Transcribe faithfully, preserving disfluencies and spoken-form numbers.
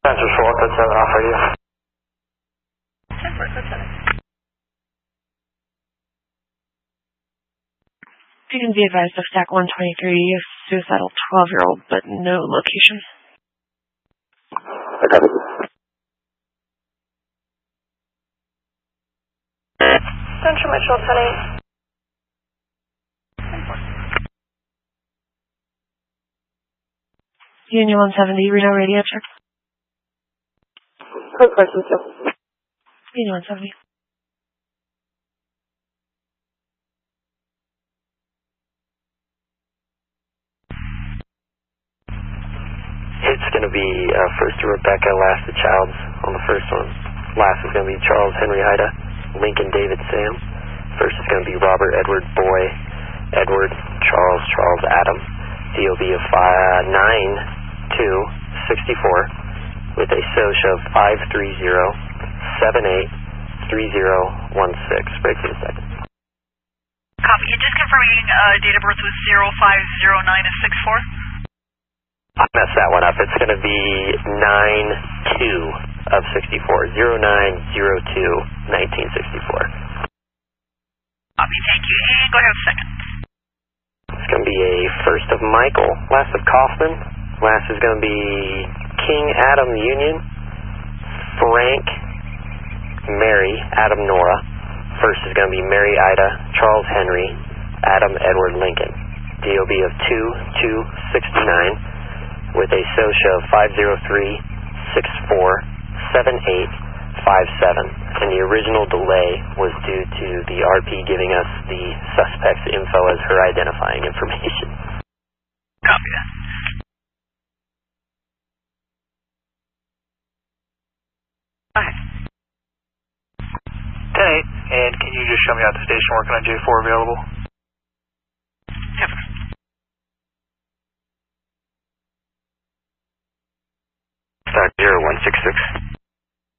Spencer four, code seven off radio. ten four, code seven. You can be advised of stack one twenty-three, suicidal twelve-year-old, but no location. I got it. Central Mitchell, ten eight. Union one seventy, Reno radio check. Code person two. Union one seventy. It's going to be uh, first to Rebecca, last to Childs on the first one. Last is going to be Charles Henry Ida, Lincoln David Sam. First is going to be Robert Edward Boy, Edward Charles Charles Adam. D O B of nine two six four with a S O C of five three zero seven eight three zero one six. Break for the second. Copy. And just confirming uh, date of birth was zero five zero nine six four. I messed that one up. It's going to be nine two of sixty-four. zero nine zero two nineteen sixty-four. Copy. Thank you. And go ahead with the second. It's going to be a first of Michael, last of Kaufman. Last is going to be King Adam Union, Frank Mary Adam Nora. First is going to be Mary Ida, Charles Henry, Adam Edward Lincoln. D O B of two two six nine with a S O C of five zero three six four seven eight five seven. And the original delay was due to the R P giving us the suspect's info as her identifying information. Copy that. Okay. ten eight, and can you just show me out the station working on J four available? ten four. Start zero one six six.